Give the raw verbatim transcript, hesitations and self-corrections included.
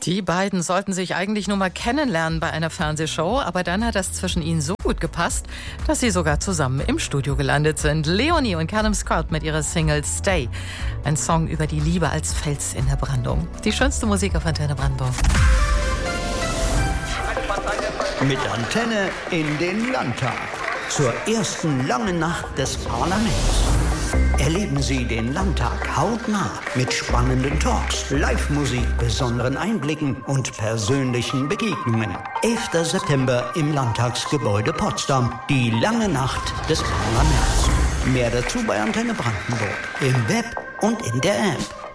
Die beiden sollten sich eigentlich nur mal kennenlernen bei einer Fernsehshow, aber dann hat das zwischen ihnen so gut gepasst, dass sie sogar zusammen im Studio gelandet sind. Leonie und Callum Scott mit ihrer Single Stay. Ein Song über die Liebe als Fels in der Brandung. Die schönste Musik auf Antenne Brandenburg. Mit Antenne in den Landtag. Zur ersten langen Nacht des Parlaments. Erleben Sie den Landtag hautnah mit spannenden Talks, Live-Musik, besonderen Einblicken und persönlichen Begegnungen. elfter September im Landtagsgebäude Potsdam. Die lange Nacht des Parlaments. Mehr dazu bei Antenne Brandenburg. Im Web und in der App.